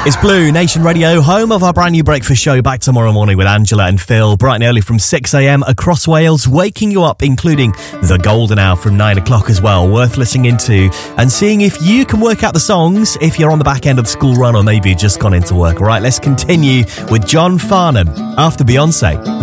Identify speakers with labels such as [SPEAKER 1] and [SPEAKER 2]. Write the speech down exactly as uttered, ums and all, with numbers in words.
[SPEAKER 1] It's Blue Nation Radio, home of our brand new breakfast show. Back tomorrow morning with Angela and Phil, bright and early from six a.m. across Wales, waking you up, including the golden hour from nine o'clock as well. Worth listening into and seeing if you can work out the songs if you're on the back end of the school run or maybe you've just gone into work. All right, let's continue with John Farnham after Beyonce.